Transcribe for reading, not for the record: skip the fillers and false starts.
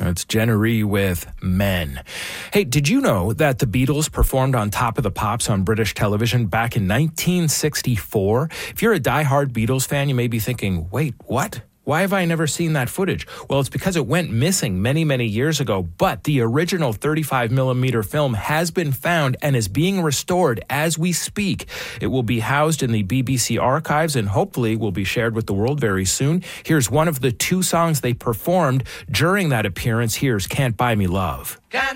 It's Jennery with Men. Hey, did you know that the Beatles performed on Top of the Pops on British television back in 1964? If you're a diehard Beatles fan, you may be thinking, wait, what? Why have I never seen that footage? Well, it's because it went missing many, many years ago, but the original 35mm film has been found and is being restored as we speak. It will be housed in the BBC archives and hopefully will be shared with the world very soon. Here's one of the two songs they performed during that appearance. Here's Can't Buy Me Love.